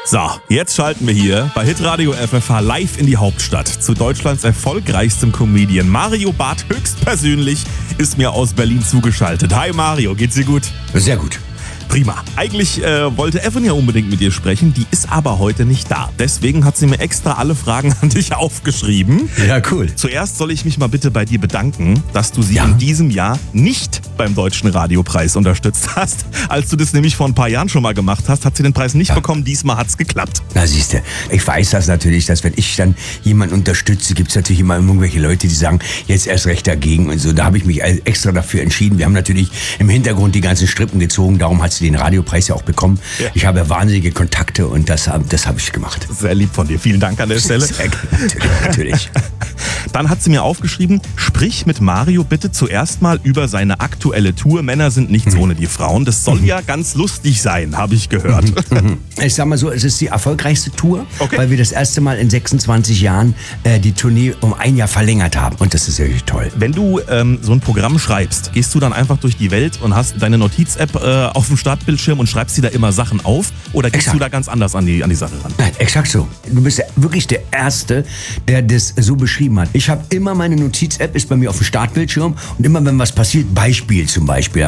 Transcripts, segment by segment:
So, jetzt schalten wir hier bei Hitradio FFH live in die Hauptstadt zu Deutschlands erfolgreichstem Comedian. Mario Barth höchstpersönlich ist mir aus Berlin zugeschaltet. Hi Mario, geht's dir gut? Sehr gut. Prima. Eigentlich wollte Evan ja unbedingt mit dir sprechen, die ist aber heute nicht da. Deswegen hat sie mir extra alle Fragen an dich aufgeschrieben. Ja, cool. Zuerst soll ich mich mal bitte bei dir bedanken, dass du sie in diesem Jahr nicht beim Deutschen Radiopreis unterstützt hast. Als du das nämlich vor ein paar Jahren schon mal gemacht hast, hat sie den Preis nicht bekommen. Diesmal hat's geklappt. Na siehste, ich weiß das natürlich, dass wenn ich dann jemanden unterstütze, gibt es natürlich immer irgendwelche Leute, die sagen, jetzt erst recht dagegen und so. Da habe ich mich extra dafür entschieden. Wir haben natürlich im Hintergrund die ganzen Strippen gezogen, darum hat sie den Radiopreis ja auch bekommen. Ja. Ich habe wahnsinnige Kontakte und das habe ich gemacht. Sehr lieb von dir. Vielen Dank an der Stelle. Sehr gerne, natürlich. Dann hat sie mir aufgeschrieben, sprich mit Mario bitte zuerst mal über seine aktuelle Tour. Männer sind nichts ohne die Frauen. Das soll ja ganz lustig sein, habe ich gehört. Ich sag mal so, es ist die erfolgreichste Tour, weil wir das erste Mal in 26 Jahren die Tournee um ein Jahr verlängert haben. Und das ist wirklich toll. Wenn du so ein Programm schreibst, gehst du dann einfach durch die Welt und hast deine Notiz-App auf dem Startbildschirm und schreibst dir da immer Sachen auf? Oder gehst du da ganz anders an die Sache ran? Nein, exakt so. Du bist ja wirklich der Erste, der das so beschrieben hat. Ich habe immer meine Notiz-App, ist bei mir auf dem Startbildschirm und immer wenn was passiert, Beispiel zum Beispiel,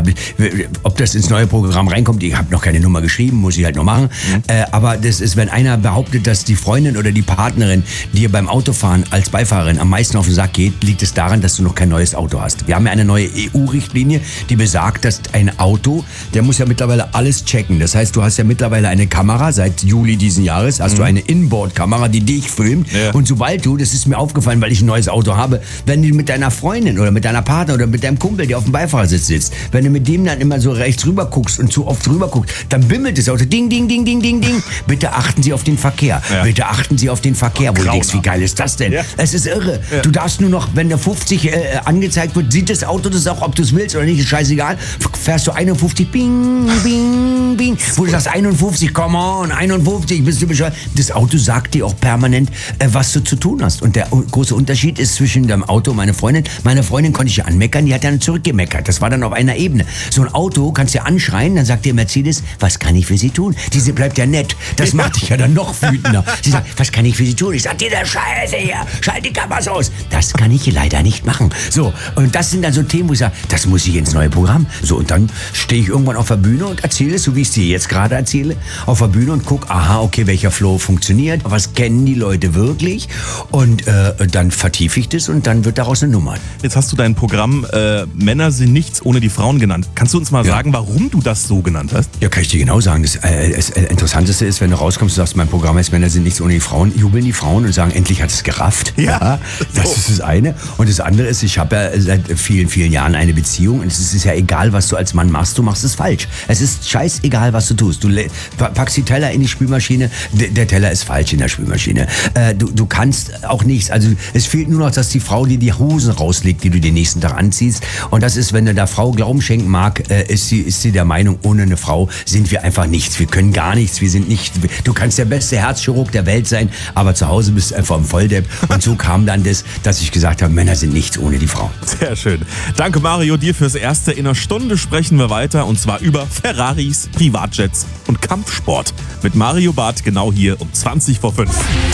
ob das ins neue Programm reinkommt, ich habe noch keine Nummer geschrieben, muss ich halt noch machen, aber das ist, wenn einer behauptet, dass die Freundin oder die Partnerin dir beim Autofahren als Beifahrerin am meisten auf den Sack geht, liegt es daran, dass du noch kein neues Auto hast. Wir haben ja eine neue EU-Richtlinie, die besagt, dass ein Auto, der muss ja mittlerweile alles checken. Das heißt, du hast ja mittlerweile eine Kamera, seit Juli diesen Jahres hast du eine Inboard-Kamera, die dich filmt und sobald du, das ist mir aufgefallen, weil ich ein neues Auto habe, wenn du mit deiner Freundin oder mit deiner Partner oder mit deinem Kumpel, der auf dem Beifahrersitz sitzt, wenn du mit dem dann immer so rechts rüber guckst und zu oft rüber guckst, dann bimmelt das Auto, ding, ding, ding, ding, ding, ding. Bitte achten Sie auf den Verkehr. Ja. Bitte achten Sie auf den Verkehr. Wo du denkst, wie geil ist das denn? Ja. Es ist irre. Ja. Du darfst nur noch, wenn der 50 angezeigt wird, sieht das Auto das auch, ob du es willst oder nicht, ist scheißegal. Fährst du 51, bing, bing, bing. Wo du sagst 51, come on, 51, bist du bescheuert. Das Auto sagt dir auch permanent, was du zu tun hast. Und der große Unterschied ist zwischen dem Auto und meine Freundin. Meine Freundin konnte ich ja anmeckern, die hat dann zurückgemeckert. Das war dann auf einer Ebene. So ein Auto kannst du ja anschreien, dann sagt dir Mercedes, was kann ich für Sie tun? Diese bleibt ja nett. Das macht dich ja dann noch wütender. Sie sagt, was kann ich für Sie tun? Ich sag, diese Scheiße hier, schalt die Kameras aus. Das kann ich leider nicht machen. So, und das sind dann so Themen, wo ich sage, das muss ich ins neue Programm. So, und dann stehe ich irgendwann auf der Bühne und erzähle es, so wie ich es dir jetzt gerade erzähle, auf der Bühne und gucke, aha, okay, welcher Flow funktioniert, was kennen die Leute wirklich und dann vertiefe ich das und dann wird daraus eine Nummer. Jetzt hast du dein Programm Männer sind nichts ohne die Frauen genannt. Kannst du uns mal sagen, warum du das so genannt hast? Ja, kann ich dir genau sagen. Das Interessanteste ist, wenn du rauskommst und sagst, mein Programm heißt Männer sind nichts ohne die Frauen, jubeln die Frauen und sagen, endlich hat es gerafft. Ja, das ist das eine. Und das andere ist, ich habe ja seit vielen, vielen Jahren eine Beziehung und es ist ja egal, was du als Mann machst, du machst es falsch. Es ist scheißegal, was du tust. Du packst die Teller in die Spülmaschine, der Teller ist falsch in der Spülmaschine. Du kannst auch nichts. Also es fehlt nur noch, dass die Frau dir die Hosen rauslegt, die du den nächsten Tag anziehst. Und das ist, wenn du der Frau Glauben schenken mag, ist sie der Meinung, ohne eine Frau sind wir einfach nichts. Wir können gar nichts. Wir sind nicht. Du kannst der beste Herzchirurg der Welt sein, aber zu Hause bist du einfach ein Volldepp. Und so kam dann das, dass ich gesagt habe, Männer sind nichts ohne die Frau. Sehr schön. Danke Mario, dir fürs Erste. In einer Stunde sprechen wir weiter und zwar über Ferraris, Privatjets und Kampfsport. Mit Mario Barth genau hier um 20 vor 5.